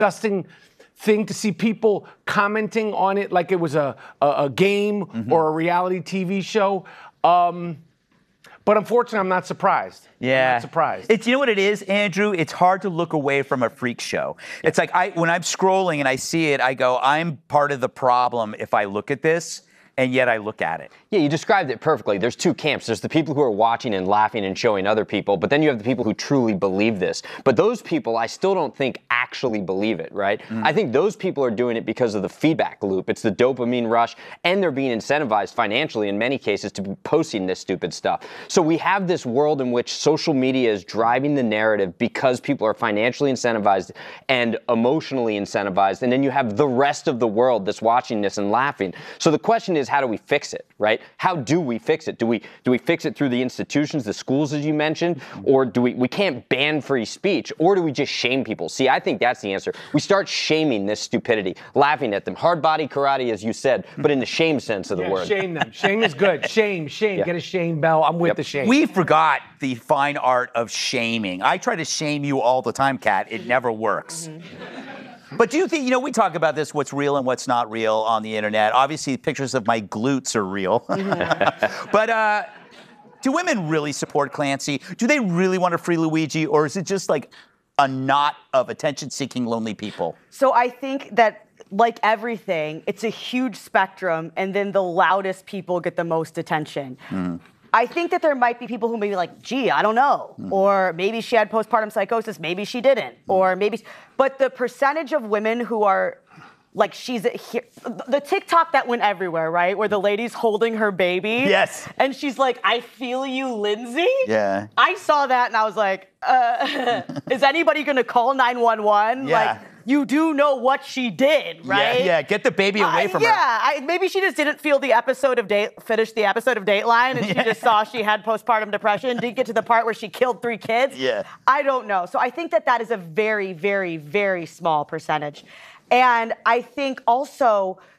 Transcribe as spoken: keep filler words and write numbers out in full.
disgusting thing to see people commenting on it like it was a, a, a game mm-hmm. or a reality T V show. Um, but unfortunately, I'm not surprised. Yeah. I'm not surprised. It's, you know what it is, Andrew? It's hard to look away from a freak show. Yeah. It's like I, when I'm scrolling and I see it, I go, I'm part of the problem if I look at this. And yet I look at it. Yeah, you described it perfectly. There's two camps. There's the people who are watching and laughing and showing other people, but then you have the people who truly believe this. But those people, I still don't think actually believe it, right? Mm. I think those people are doing it because of the feedback loop. It's the dopamine rush, and they're being incentivized financially in many cases to be posting this stupid stuff. So we have this world in which social media is driving the narrative because people are financially incentivized and emotionally incentivized, and then you have the rest of the world that's watching this and laughing. So the question is, how do we fix it, right? How do we fix it? Do we do we fix it through the institutions, the schools, as you mentioned, or do we we can't ban free speech, or do we just shame people? See, I think that's the answer. We start shaming this stupidity, laughing at them. Hard body karate, as you said, but in the shame sense of the yeah, word. Shame them. Shame is good. Shame, shame. Yeah. Get a shame bell. I'm with Yep. the shame. We forgot the fine art of shaming. I try to shame you all the time, Kat. It never works. Mm-hmm. But do you think, you know, we talk about this, what's real and what's not real on the internet. Obviously, pictures of my glutes are real. Mm-hmm. But uh, do women really support Clancy? Do they really want to free Luigi? Or is it just like a knot of attention-seeking lonely people? So I think that, like everything, it's a huge spectrum, and then the loudest people get the most attention. Mm. I think that there might be people who may be like, gee, I don't know. Mm. Or maybe she had postpartum psychosis, maybe she didn't. Mm. Or maybe, but the percentage of women who are like, she's, a, the TikTok that went everywhere, right? Where the lady's holding her baby. Yes. And she's like, I feel you, Lindsay. Yeah. I saw that and I was like, uh, is anybody gonna call nine one one? Yeah. Like, you do know what she did, right? Yeah, yeah. Get the baby away uh, from yeah, her. Yeah, I, maybe she just didn't feel the episode of date, finish the episode of Dateline, and she Yeah. just saw she had postpartum depression, didn't get to the part where she killed three kids. Yeah. I don't know. So I think that that is a very, very, very small percentage. And I think also